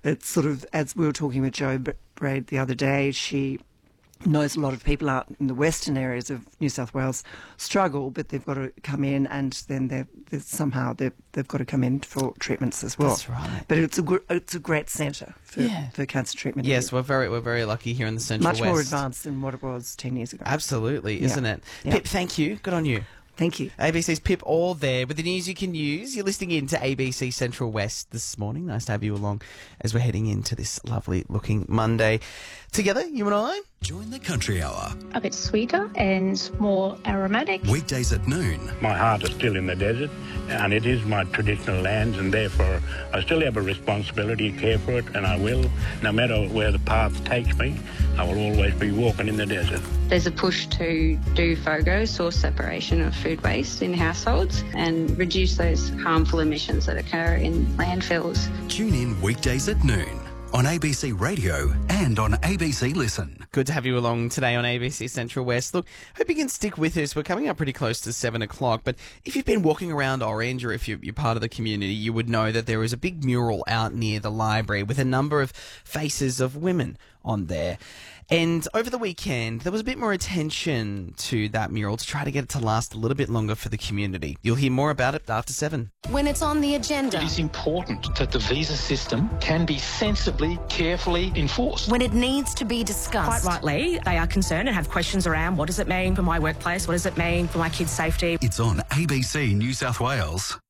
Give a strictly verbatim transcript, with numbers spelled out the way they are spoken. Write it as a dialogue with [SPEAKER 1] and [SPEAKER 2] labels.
[SPEAKER 1] it's sort of, as we were talking with Jo Braid the other day, she knows a lot of people out in the western areas of New South Wales struggle, but they've got to come in and then they're, they're somehow they've, they've got to come in for treatments as well.
[SPEAKER 2] That's right.
[SPEAKER 1] But it's a gr- it's a great centre for,
[SPEAKER 2] Yeah.
[SPEAKER 1] for cancer treatment.
[SPEAKER 2] Yes, we're very we're very lucky here in the Central
[SPEAKER 1] Much
[SPEAKER 2] West.
[SPEAKER 1] more advanced than what it was ten years ago.
[SPEAKER 2] Absolutely,
[SPEAKER 1] Yeah.
[SPEAKER 2] isn't it?
[SPEAKER 1] Yeah.
[SPEAKER 2] Pip, thank you. Good on you.
[SPEAKER 1] Thank you.
[SPEAKER 2] A B C's Pip all there with the news you can use. You're listening in to A B C Central West this morning. Nice to have you along as we're heading into this lovely looking Monday. Together, you and I.
[SPEAKER 3] Join the Country Hour.
[SPEAKER 4] A bit sweeter and more aromatic.
[SPEAKER 3] Weekdays at noon.
[SPEAKER 5] My heart is still in the desert, and it is my traditional lands, and therefore I still have a responsibility to care for it, and I will. No matter where the path takes me, I will always be walking in the desert.
[SPEAKER 6] There's a push to do FOGO, source separation of food waste in households, and reduce those harmful emissions that occur in landfills.
[SPEAKER 3] Tune in weekdays at noon on A B C Radio and on A B C Listen.
[SPEAKER 2] Good to have you along today on A B C Central West. Look, hope you can stick with us. We're coming up pretty close to seven o'clock, but if you've been walking around Orange or if you're, you're part of the community, you would know that there is a big mural out near the library with a number of faces of women on there. And over the weekend, there was a bit more attention to that mural to try to get it to last a little bit longer for the community. You'll hear more about it after seven.
[SPEAKER 7] When it's on the agenda.
[SPEAKER 8] It is important that the visa system can be sensibly, carefully enforced.
[SPEAKER 7] When it needs to be discussed.
[SPEAKER 9] Quite rightly, they are concerned and have questions around what does it mean for my workplace, what does it mean for my kids' safety.
[SPEAKER 3] It's on A B C New South Wales.